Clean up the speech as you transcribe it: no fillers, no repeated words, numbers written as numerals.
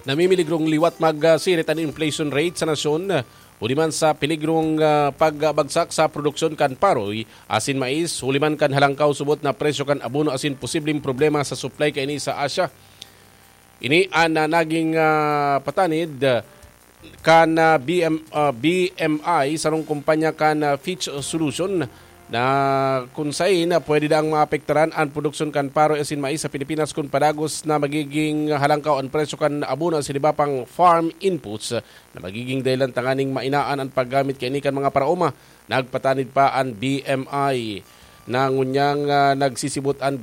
Namimiligrong liwat magsirit ang inflation rate sa nasyon huliman sa peligrong pagbagsak sa produksyon kan paroy asin mais, huliman kan halangkaw subot na presyo kan abono asin posibleng problema sa supply kaini sa Asia. Ini ang naging patanid kan BMI sarong kumpanya kan Fitch Solution na kung saan pwede daang maapektaran ang produksyon kan paroy asin mais sa Pilipinas kung padagos na magiging halangkaw ang presyo kan abono asin iba pang farm inputs na magiging dahilan tanganing mainaan ang paggamit kini kan mga paraoma. Nagpatanid pa ang BMI na ngunyang nagsisibot ang